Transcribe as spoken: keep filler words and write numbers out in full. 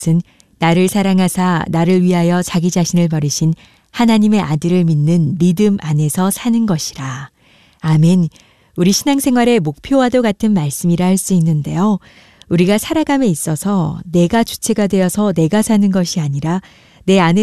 것은 나를 사랑하사 나를 위하여 자기 자신을 버리신 하나님의 아들을 믿는 믿음 안에서 사는 것이라. 아멘. 우리 신앙생활의 목표와도 같은 말씀이라 할 수 있는데요. 우리가 살아감에 있어서 내가 주체가 되어서 내가 사는 것이 아니라 내 안에